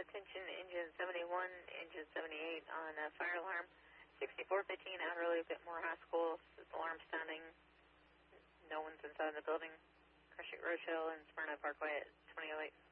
attention, engine 71, engine 78 on fire alarm. 6415 Outer Loop at Moore High School. Alarm sounding. No one's inside the building. Crush It Rochelle and Smyrna Parkway at 2008.